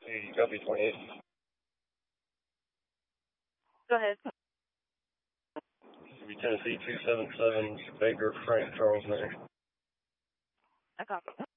Hey, copy 28. Go ahead. Tennessee 277, Baker Frank Charles Mary. I copy.